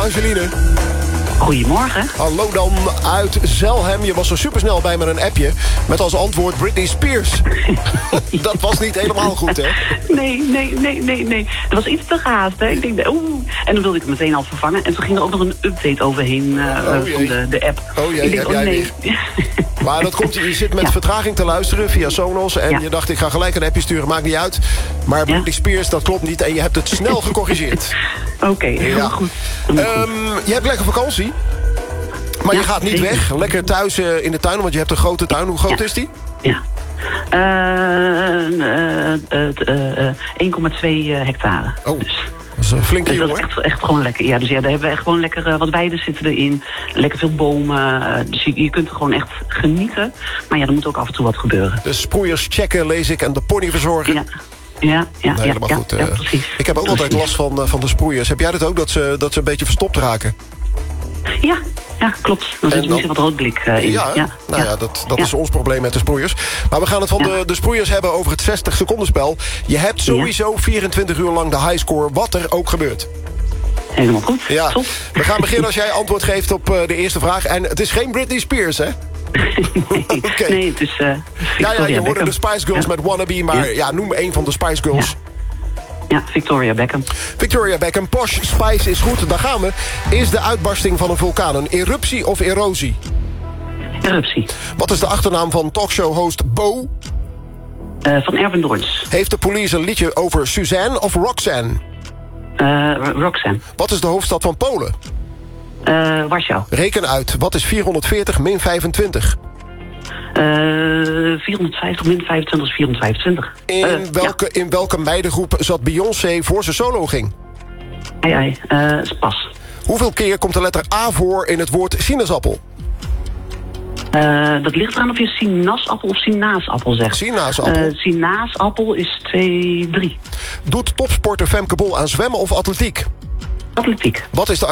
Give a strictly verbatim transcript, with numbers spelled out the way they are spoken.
Angeline. Goedemorgen. Hallo dan, uit Zelhem. Je was zo supersnel bij met een appje. Met als antwoord Britney Spears. Dat was niet helemaal goed, hè? Nee, nee, nee, nee, nee. Dat was iets te gehaast, hè. Ik denk, oeh. En dan wilde ik het meteen al vervangen. En toen ging er ook nog een update overheen uh, oh, van de, de app. Oh jee, ik denk, heb oh, jij nee. weer. Maar dat komt, je zit met ja. vertraging te luisteren via Sonos. En ja. je dacht, ik ga gelijk een appje sturen, maakt niet uit. Maar Britney ja. Spears, dat klopt niet. En je hebt het snel gecorrigeerd. Oké, okay, heel ja. goed. Um, je hebt lekker vakantie. Maar ja, je gaat niet zeker. weg. Lekker thuis uh, in de tuin, want je hebt een grote tuin. Hoe groot ja. is die? Ja. Uh, uh, uh, uh, één komma twee hectare. Oh, dus. dat is een flinke dus jongen. Dat is echt, echt gewoon lekker. Ja, dus ja, daar hebben we echt gewoon lekker uh, wat weiden zitten erin. Lekker veel bomen. Uh, dus je, je kunt er gewoon echt genieten. Maar ja, er moet ook af en toe wat gebeuren. De sproeiers checken, lees ik, en de pony verzorgen. Ja. Ja, ja, nee, helemaal ja, goed. ja, Uh, ja, precies. Ik heb ook precies. altijd last van, uh, van de sproeiers. Heb jij dat ook, dat ze, dat ze een beetje verstopt raken? Ja, ja, klopt. Dan zit er misschien wat roodblik uh, in. Ja, ja, nou ja, ja. dat, dat ja. is ons probleem met de sproeiers. Maar we gaan het van ja. de, de sproeiers hebben over het zestig seconden spel. Je hebt sowieso ja. vierentwintig uur lang de highscore, wat er ook gebeurt. Helemaal goed. Ja. We gaan beginnen als jij antwoord geeft op uh, de eerste vraag. En het is geen Britney Spears, hè? nee, okay. nee, het is uh, Ja, ja, je hoorde de Spice Girls ja. met Wannabe, maar ja. ja, noem één van de Spice Girls. Ja. Ja, Victoria Beckham. Victoria Beckham, Posh Spice is goed. Daar gaan we. Is de uitbarsting van een vulkaan een eruptie of erosie? Eruptie. Wat is de achternaam van talkshow-host Bo? Uh, van Erwin Doorns. Heeft de police een liedje over Suzanne of Roxanne? Uh, Roxanne. Wat is de hoofdstad van Polen? Uh, Warschau. Reken uit. Wat is vierhonderdveertig min vijfentwintig? Uh, vierhonderdvijftig min vijfentwintig is vierhonderdvijfentwintig. In, uh, welke, ja. in welke meidengroep zat Beyoncé voor ze solo ging? Ai, ai, uh, pas. Hoeveel keer komt de letter A voor in het woord sinaasappel? Uh, dat ligt eraan of je sinaasappel of sinaasappel zegt. Sinaasappel. Uh, sinaasappel is twee, drie. Doet topsporter Femke Bol aan zwemmen of atletiek? Atletiek. Wat is de